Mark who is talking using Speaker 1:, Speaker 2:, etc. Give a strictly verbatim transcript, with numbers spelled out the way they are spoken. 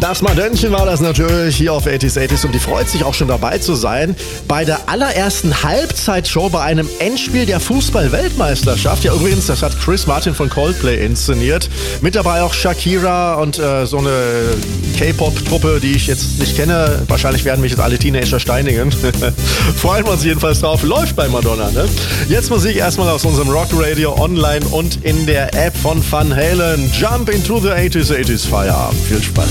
Speaker 1: Das Madonnchen war das natürlich hier auf achtziger achtziger und die freut sich auch schon dabei zu sein bei der allerersten Halbzeitshow bei einem Endspiel der Fußball-Weltmeisterschaft. Ja, übrigens, das hat Chris Martin von Coldplay inszeniert. Mit dabei auch Shakira und äh, so eine K-Pop-Truppe, die ich jetzt nicht kenne. Wahrscheinlich werden mich jetzt alle Teenager steinigen. Freuen wir uns jedenfalls drauf. Läuft bei Madonna, ne? Jetzt Musik erstmal aus unserem Rock Radio online und in der App von Van Halen. Jump into the achtziger achtziger Feierabend. Viel Spaß.